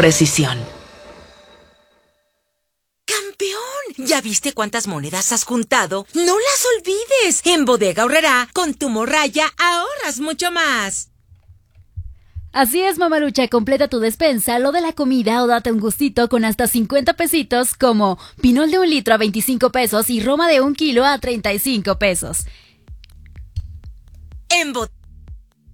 precisión. ¡Campeón! ¿Ya viste cuántas monedas has juntado? ¡No las olvides! En Bodega Aurrerá, con tu morralla ahorras mucho más. Así es, Mamalucha, completa tu despensa, lo de la comida o date un gustito con hasta 50 pesitos como pinol de 1 litro a 25 pesos y roma de 1 kilo a 35 pesos. En Bodega